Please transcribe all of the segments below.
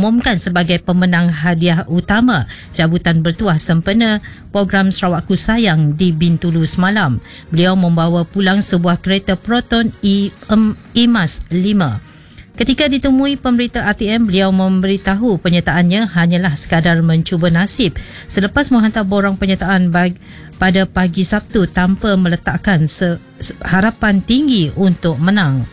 diumumkan sebagai pemenang hadiah utama cabutan bertuah sempena program Sarawakku Sayang di Bintulu semalam. Beliau membawa pulang sebuah kereta Proton EMAS 5. Ketika ditemui pemberita RTM, beliau memberitahu penyertaannya hanyalah sekadar mencuba nasib selepas menghantar borang penyertaan pada pagi Sabtu tanpa meletakkan harapan tinggi untuk menang.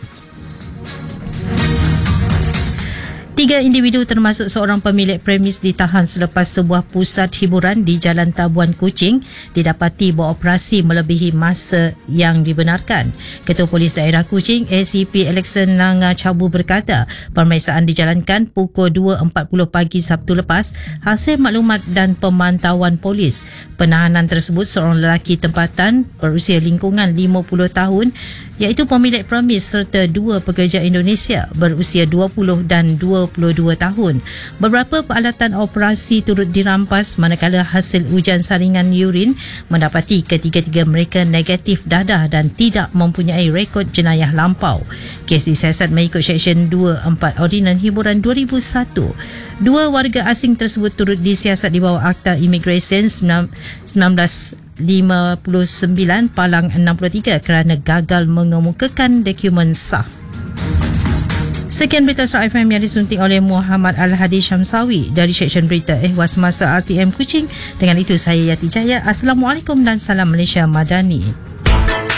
3 individu termasuk seorang pemilik premis ditahan selepas sebuah pusat hiburan di Jalan Tabuan Kuching didapati beroperasi melebihi masa yang dibenarkan. Ketua Polis Daerah Kuching, ACP Alexan Nanga Cabu berkata, pemeriksaan dijalankan pukul 2.40 pagi Sabtu lepas hasil maklumat dan pemantauan polis. Penahanan tersebut seorang lelaki tempatan berusia lingkungan 50 tahun iaitu pemilik premis serta 2 pekerja Indonesia berusia 20 dan 22 tahun. Beberapa peralatan operasi turut dirampas manakala hasil ujian saringan urin mendapati ketiga-tiga mereka negatif dadah dan tidak mempunyai rekod jenayah lampau. Kes disiasat mengikut Seksyen 24 Ordinan Hiburan 2001. 2 warga asing tersebut turut disiasat di bawah Akta Imigresen 1959 Palang 63 kerana gagal mengemukakan dokumen sah. Sekian berita Surat FM yang disunting oleh Muhammad Al-Hadi Syamsawi dari Seksyen Berita Ehwal Semasa RTM Kuching. Dengan itu saya Yati Jaya. Assalamualaikum dan salam Malaysia Madani.